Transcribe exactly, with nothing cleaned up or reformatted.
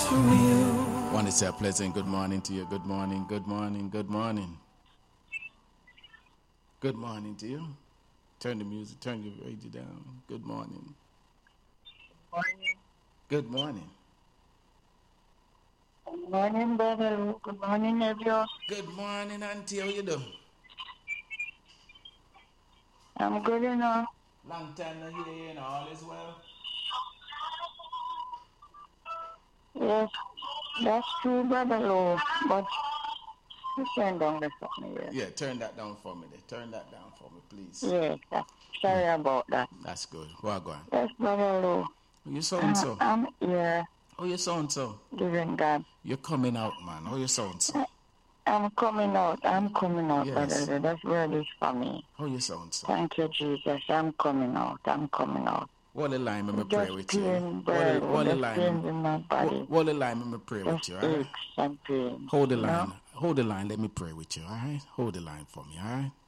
from you. Want to say a pleasant good morning to you. Good morning, good morning, good morning. Good morning to you. Turn the music, turn your radio down. Good morning. Good morning. Good morning. Good morning, brother Luke. Good morning, everyone. Good morning, auntie. How you doing? I'm good enough. Long time no hear you, and all is well. Yes, that's true, brother Luke. But you turn down the phone here. Yeah, turn that down for me. There. Turn that down for me, please. Yes, uh, sorry yeah. about that. That's good. Well, go on. Yes, brother Luke. You sound so. I'm here. Oh, you sound so. Giving God. You're coming out, man. Oh, you sound so. I'm coming out. I'm coming out, yes. brother. That's where it is for me. Oh, you sound so. Thank you, Jesus. I'm coming out. I'm coming out. What the line, let me pray with you. What the line, in my body. What the line, let me pray with you, all right? And pain, Hold the line. know? Hold the line, let me pray with you, all right? Hold the line for me, all right?